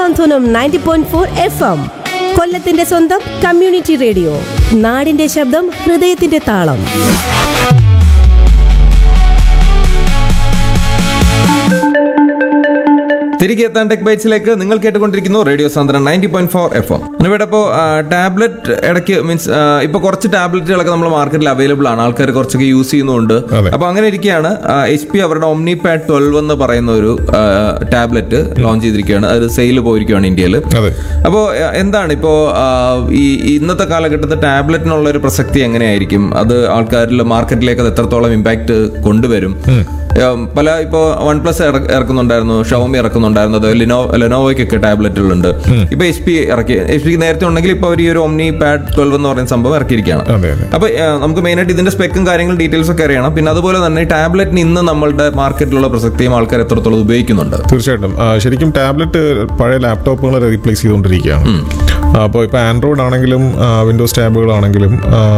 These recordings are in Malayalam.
സാന്ത്വനം 90.4 FM. കൊല്ലത്തിന്റെ സ്വന്തം കമ്മ്യൂണിറ്റി റേഡിയോ. നാടിന്റെ ശബ്ദം, ഹൃദയത്തിന്റെ താളം. തിരികെ എത്താൻ ടെക് ബൈറ്റ്സിലേക്ക് നിങ്ങൾ കേട്ടുകൊണ്ടിരിക്കുന്നു റേഡിയോ സാന്ത്വനം 90.4 FM. ഇവിടെ ഇപ്പോൾ ടാബ്ലറ്റ് ഇടയ്ക്ക് മീൻസ് ഇപ്പൊ കുറച്ച് ടാബ്ലറ്റുകളൊക്കെ നമ്മൾ മാർക്കറ്റിൽ അവൈലബിൾ ആണ്, ആൾക്കാർ കുറച്ചൊക്കെ യൂസ് ചെയ്യുന്നുണ്ട്. അപ്പൊ അങ്ങനെ ഇരിക്കുകയാണ് HP അവരുടെ OmniPad 12 എന്ന് പറയുന്ന ഒരു ടാബ്ലറ്റ് ലോഞ്ച് ചെയ്തിരിക്കുകയാണ്. അത് സെയിൽ പോയിരിക്കുകയാണ് ഇന്ത്യയിൽ. അപ്പോൾ എന്താണ് ഇപ്പോൾ ഈ ഇന്നത്തെ കാലഘട്ടത്തിൽ ടാബ്ലറ്റിനുള്ള ഒരു പ്രസക്തി എങ്ങനെയായിരിക്കും? അത് ആൾക്കാരിൽ മാർക്കറ്റിലേക്ക് അത് എത്രത്തോളം ഇമ്പാക്ട് കൊണ്ടുവരും? പല ഇപ്പോൾ OnePlus ഇറക്കുന്നുണ്ടായിരുന്നു, ഷവോമി ഇറക്കുന്നുണ്ടായിരുന്നു, അത് ലെനോവോയ്ക്കൊക്കെ ടാബ്ലറ്റുകളുണ്ട്. ഇപ്പൊ HP നേരത്തെ ഉണ്ടെങ്കിൽ ഇപ്പൊ ഈ ഒരു OmniPad 12 എന്ന് പറയുന്ന സംഭവം ഇറക്കിയിരിക്കുകയാണ്. അപ്പൊ നമുക്ക് മെയിനായിട്ട് ഇതിന്റെ സ്പെക്കും കാര്യങ്ങളും ഡീറ്റെയിൽസ് ഒക്കെ അറിയണം. പിന്നെ അതുപോലെ തന്നെ ടാബ്ലറ്റിന് ഇന്ന് നമ്മളുടെ മാർക്കറ്റിലുള്ള പ്രസക്തിയും ആൾക്കാർ എത്രത്തോളം ഉപയോഗിക്കുന്നുണ്ട്? തീർച്ചയായിട്ടും ശരിക്കും ടാബ്ലറ്റ് പഴയ ലാപ്ടോപ്പുകളെ റീപ്ലേസ് ചെയ്തുകൊണ്ടിരിക്കുകയാണ്. അപ്പോൾ ഇപ്പോൾ ആൻഡ്രോയിഡ് ആണെങ്കിലും വിൻഡോസ് ടാബുകളാണെങ്കിലും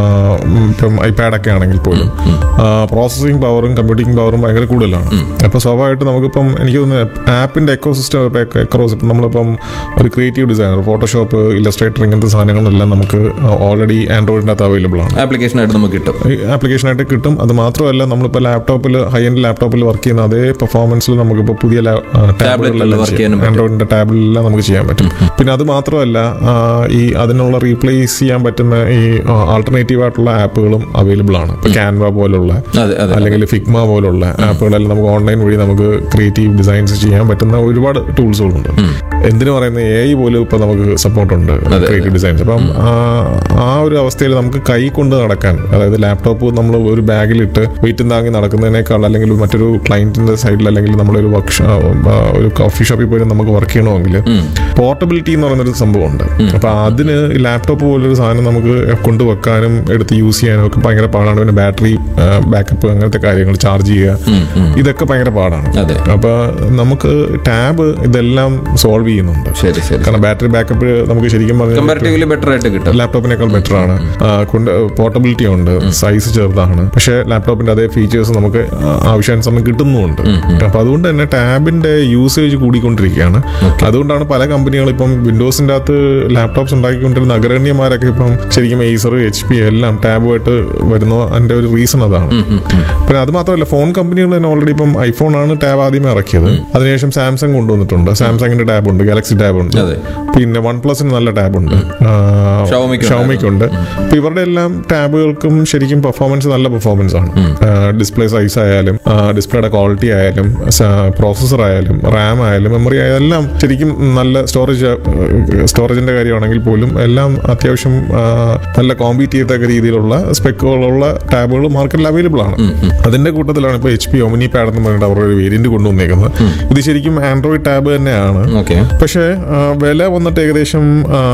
ഇപ്പം iPad ഒക്കെ ആണെങ്കിൽ പോലും പ്രോസസ്സിംഗ് പവറും കമ്പ്യൂട്ടിംഗ് പവറും ഭയങ്കര കൂടുതലാണ്. അപ്പോൾ സ്വാഭാവികമായിട്ട് നമുക്കിപ്പം എനിക്ക് തോന്നുന്നു ആപ്പിന്റെ എക്കോസിസ്റ്റം ഇപ്പം നമ്മളിപ്പം ഒരു ക്രിയേറ്റീവ് ഡിസൈനർ, ഫോട്ടോഷോപ്പ്, ഇല്ലസ്ട്രേറ്റർ, ഇങ്ങനത്തെ സാധനങ്ങളെല്ലാം നമുക്ക് ഓൾറെഡി ആൻഡ്രോയിഡിൻ്റെ അകത്ത് അവൈലബിൾ ആണ്. ആപ്ലിക്കേഷനായിട്ട് കിട്ടും. അത് മാത്രമല്ല നമ്മളിപ്പോൾ ലാപ്ടോപ്പിൽ ഹൈ എൻഡ് ലാപ്ടോപ്പിൽ വർക്ക് ചെയ്യുന്ന അതേ പെർഫോമൻസിൽ നമുക്കിപ്പോൾ പുതിയ ആൻഡ്രോയിഡിന്റെ ടാബിലെല്ലാം നമുക്ക് ചെയ്യാൻ പറ്റും. പിന്നെ അത് മാത്രമല്ല ഈ അതിനുള്ള റീപ്ലേസ് ചെയ്യാൻ പറ്റുന്ന ഈ ആൾട്ടർനേറ്റീവ് ആയിട്ടുള്ള ആപ്പുകളും അവൈലബിൾ ആണ്. ഇപ്പൊ ക്യാൻവ പോലുള്ള അല്ലെങ്കിൽ ഫിഗ്മ പോലുള്ള ആപ്പുകളെല്ലാം നമുക്ക് ഓൺലൈൻ വഴി നമുക്ക് ക്രിയേറ്റീവ് ഡിസൈൻസ് ചെയ്യാൻ പറ്റുന്ന ഒരുപാട് ടൂൾസുകളുണ്ട്. എന്തിനു പറയുന്ന AI പോലും ഇപ്പൊ നമുക്ക് സപ്പോർട്ടുണ്ട് ക്രിയേറ്റീവ് ഡിസൈൻസ്. അപ്പം ആ ഒരു അവസ്ഥയിൽ നമുക്ക് കൈ കൊണ്ട് നടക്കാൻ, അതായത് ലാപ്ടോപ്പ് നമ്മൾ ഒരു ബാഗിലിട്ട് വെയിറ്റും താങ്ങി നടക്കുന്നതിനേക്കാൾ അല്ലെങ്കിൽ മറ്റൊരു ക്ലയന്റിന്റെ സൈഡിൽ അല്ലെങ്കിൽ നമ്മളൊരു ഒരു കോഫി ഷോപ്പിൽ പോലും നമുക്ക് വർക്ക് ചെയ്യണമെങ്കിൽ പോർട്ടബിലിറ്റി എന്ന് പറയുന്നൊരു സംഭവമുണ്ട്. അപ്പൊ അതിന് ലാപ്ടോപ്പ് പോലൊരു സാധനം നമുക്ക് കൊണ്ടുവെക്കാനും എടുത്ത് യൂസ് ചെയ്യാനും ഒക്കെ ഭയങ്കര പാടാണ്. പിന്നെ ബാറ്ററി ബാക്കപ്പ്, അങ്ങനത്തെ കാര്യങ്ങൾ, ചാർജ് ചെയ്യുക, ഇതൊക്കെ ഭയങ്കര പാടാണ്. അപ്പൊ നമുക്ക് ടാബ് ഇതെല്ലാം സോൾവ് ചെയ്യുന്നുണ്ട്. കാരണം ബാറ്ററി ബാക്കപ്പ് നമുക്ക് ശരിക്കും പറഞ്ഞാൽ ലാപ്ടോപ്പിനേക്കാൾ ബെറ്റർ ആണ്. പോർട്ടബിലിറ്റി ഉണ്ട്, സൈസ് ചെറുതാണ്, പക്ഷെ ലാപ്ടോപ്പിന്റെ അതേ ഫീച്ചേഴ്സ് നമുക്ക് ആവശ്യാനുസരണം കിട്ടുന്നുമുണ്ട്. അപ്പൊ അതുകൊണ്ട് തന്നെ ടാബിന്റെ യൂസേജ് കൂടിക്കൊണ്ടിരിക്കുകയാണ്. അതുകൊണ്ടാണ് പല കമ്പനികളും ഇപ്പം വിൻഡോസിന്റെ അകത്ത് ലാപ്ടോപ്സ് ഉണ്ടാക്കിക്കൊണ്ടിരുന്ന അഗ്രഗണ്യന്മാരൊക്കെ ഇപ്പം ശരിക്കും Acer, HP എല്ലാം ടാബുമായിട്ട് വരുന്ന അതിന്റെ ഒരു റീസൺ അതാണ്. പിന്നെ അത് മാത്രമല്ല ഫോൺ കമ്പനികൾ തന്നെ ഓൾറെഡി ഇപ്പം ഐഫോൺ ആണ് ടാബ് ആദ്യമേ ഇറക്കിയത്. അതിനുശേഷം സാംസങ് കൊണ്ടുവന്നിട്ടുണ്ട്. സാംസങ്ങിന്റെ ടാബ് ഉണ്ട്, ഗാലക്സി ടാബ് ഉണ്ട്, പിന്നെ OnePlusന് നല്ല ടാബ് ഉണ്ട്, ഷവോമിക്കുണ്ട്. അപ്പൊ ഇവരുടെ എല്ലാം ടാബുകൾക്കും ശരിക്കും പെർഫോമൻസ് നല്ല പെർഫോമൻസ് ആണ്. ഡിസ്പ്ലേ സൈസ് ആയാലും ഡിസ്പ്ലേയുടെ ക്വാളിറ്റി ആയാലും പ്രോസസർ ആയാലും റാം ആയാലും മെമ്മറി ആയാലും എല്ലാം ശരിക്കും നല്ല സ്റ്റോറേജിന്റെ കാര്യമാണെങ്കിൽ പോലും എല്ലാം അത്യാവശ്യം നല്ല കോമ്പീറ്റ് ചെയ്യത്തക്ക രീതിയിലുള്ള സ്പെക്കുകളുള്ള ടാബുകൾ മാർക്കറ്റിൽ അവൈലബിൾ ആണ്. അതിന്റെ കൂട്ടത്തിലാണ് ഇപ്പോൾ HP OmniPad എന്ന് പറഞ്ഞിട്ട് അവരുടെ ഒരു വേരിയന്റ് കൊണ്ടുവന്നേക്കുന്നത്. ഇത് ശരിക്കും ആൻഡ്രോയിഡ് ടാബ് തന്നെയാണ്. പക്ഷേ വില വന്നിട്ട് ഏകദേശം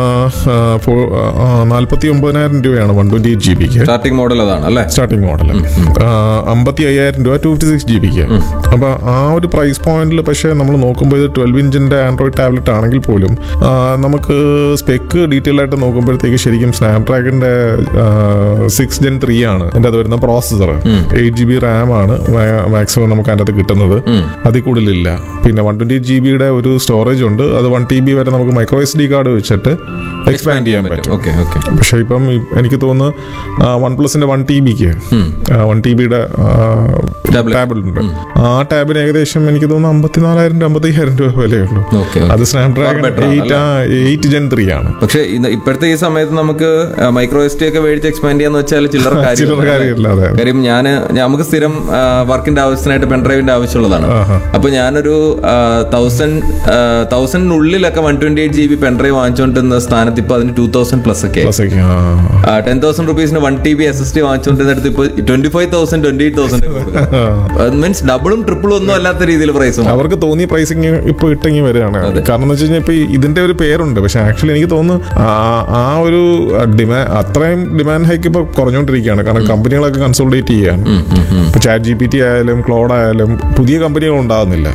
49,000 രൂപയാണ് 128 GB സ്റ്റാർട്ടിംഗ് മോഡൽ. അതാണ് അല്ലേ സ്റ്റാർട്ടിംഗ് മോഡൽ. 55,000 രൂപ 256 GB. അപ്പൊ ആ ഒരു പ്രൈസ് പോയിന്റിൽ പക്ഷേ നമ്മൾ നോക്കുമ്പോൾ ഇത് 12 ഇഞ്ചിന്റെ ആൻഡ്രോയിഡ് ടാബ്ലറ്റ് ആണെങ്കിൽ പോലും നമുക്ക് സ്പെക്ക് ഡീറ്റെയിൽ ആയിട്ട് നോക്കുമ്പോഴത്തേക്ക് ശരിക്കും സ്നാപ്ഡ്രാഗണിന്റെ 6 Gen 3 ആണ് അതിൻ്റെ അത് വരുന്ന പ്രോസസർ. 8 GB റാം ആണ് മാക്സിമം നമുക്ക് അതിൻ്റെ അകത്ത് കിട്ടുന്നത്, അതിൽ കൂടുതലില്ല. പിന്നെ 128 GB ഒരു സ്റ്റോറേജ് ഉണ്ട്. അത് 1 TB വരെ നമുക്ക് മൈക്രോ SD കാർഡ് വെച്ചിട്ട് എക്സ്പാൻഡ് ചെയ്യാൻ പറ്റും. പക്ഷെ ഇപ്പം എനിക്ക് തോന്നുന്നു OnePlusന്റെ 1 TBക്ക് 1 TBയുടെ ടാബിലുണ്ട്. ആ ടാബിന് ഏകദേശം എനിക്ക് തോന്നുന്നു 54,000-55,000 രൂപ വിലയുള്ളൂ. അത് സ്നാപ്ഡ്രാഗൺ 8 Gen 3 ആണ്. പക്ഷെ ഇപ്പോഴത്തെ ഈ സമയത്ത് നമുക്ക് മൈക്രോ SD ഒക്കെ മേടിച്ച് എക്സ്പാൻഡ് ചെയ്യാന്ന് വെച്ചാൽ ചില്ലറ കാര്യമില്ല. കാര്യം നമുക്ക് സ്ഥിരം വർക്കിന്റെ ആവശ്യത്തിനായിട്ട് പെൻഡ്രൈവിന്റെ ആവശ്യമുള്ളതാണ്. അപ്പൊ ഞാനൊരു 1,000-നുള്ളിലൊക്കെ 128 GB പെൻഡ്രൈവ് വാങ്ങിച്ചുകൊണ്ടിരുന്ന സ്ഥാനത്ത് ഇപ്പൊ അതിന് 2,000 പ്ലസ് ഒക്കെ 10,000 rupees 1 TB SSD വാങ്ങിച്ചുകൊണ്ടിരുന്നിടത്ത് ഇപ്പൊ 25,000 28,000 മീൻസ് ഡബിളും ട്രിപ്പിളും ഒന്നും അല്ലാത്ത രീതിയിൽ പ്രൈസ് അവർക്ക് തോന്നിയ പ്രൈസിങ് ഇപ്പൊ ഇട്ടെങ്കിൽ വരികയാണ്. കാരണം എന്ന് വെച്ച് കഴിഞ്ഞാൽ ഇപ്പൊ ഇതിന്റെ ഒരു പേരുണ്ട്, പക്ഷെ ആക്ച്വലി എനിക്ക് തോന്നുന്നു ആ ഒരു അത്രയും ഡിമാൻഡ് ഹൈക്ക് ഇപ്പൊ കുറഞ്ഞുകൊണ്ടിരിക്കുകയാണ്. കാരണം കമ്പനികളൊക്കെ കൺസോളിഡേറ്റ് ചെയ്യാണ്. ഇപ്പൊ ChatGPT ആയാലും ക്ലോഡ് ആയാലും പുതിയ കമ്പനികൾ ഉണ്ടാകുന്നില്ല.